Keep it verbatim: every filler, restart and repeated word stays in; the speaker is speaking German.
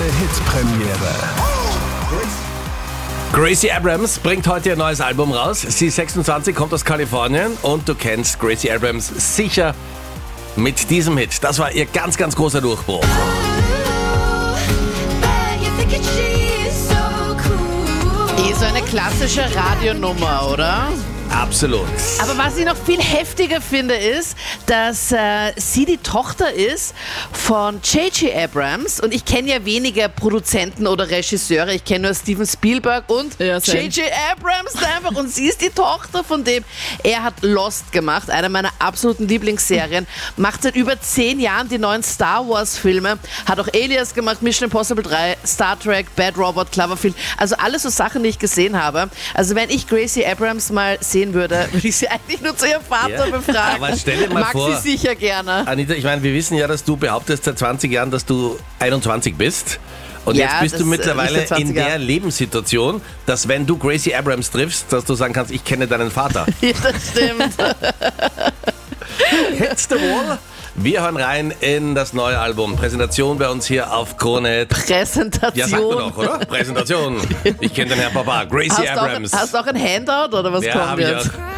Hitpremiere. Gracie Abrams bringt heute ihr neues Album raus. Sie ist sechsundzwanzig, kommt aus Kalifornien und du kennst Gracie Abrams sicher mit diesem Hit. Das war ihr ganz, ganz großer Durchbruch. Eh so eine klassische Radionummer, oder? Absolut. Aber was ich noch viel heftiger finde, ist, dass äh, sie die Tochter ist von J J Abrams. Und ich kenne ja weniger Produzenten oder Regisseure. Ich kenne nur Steven Spielberg und Ja, same. J J Abrams einfach. Und sie ist die Tochter von dem. Er hat Lost gemacht, eine meiner absoluten Lieblingsserien. Macht seit über zehn Jahren die neuen Star Wars Filme. Hat auch Alias gemacht, Mission Impossible drei, Star Trek, Bad Robot, Cloverfield. Also alles so Sachen, die ich gesehen habe. Also wenn ich Gracie Abrams mal sehen würde, würde ich sie eigentlich nur zu ihrem Vater Ja. befragen. Aber stell dir mal Mag vor- sie sicher gerne. Anita, ich meine, wir wissen ja, dass du behauptest seit zwanzig Jahren, dass du einundzwanzig bist. Und Ja, jetzt bist das, du äh, mittlerweile nicht seit in zwanzig der Jahren. Lebenssituation, dass wenn du Gracie Abrams triffst, dass du sagen kannst, ich kenne deinen Vater. Ja, das stimmt. Hits the Wall. Wir hören rein in das neue Album. Präsentation bei uns hier auf Krone. Präsentation. Ja, sagt man doch, oder? Präsentation. Ich kenne den Herrn Papa. Gracie Hast du, auch, Abrams. hast du auch ein Handout oder was Ja, kommt hab ich jetzt? auch.